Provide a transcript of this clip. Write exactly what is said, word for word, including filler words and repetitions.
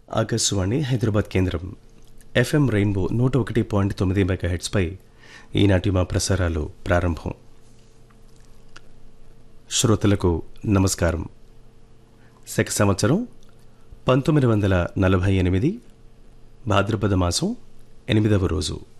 ఆకాశవాణి హైదరాబాద్ కేంద్రం FM rainbow నూట ఒకటి పాయింట్ తొమ్మిది మెగాహెట్స్పై ఈనాటి మా ప్రసారాలు ప్రారంభం. శ్రోతలకు నమస్కారం. శక సంవత్సరం పంతొమ్మిది వందల నలభై ఎనిమిది భాద్రపద మాసం ఎనిమిదవ రోజు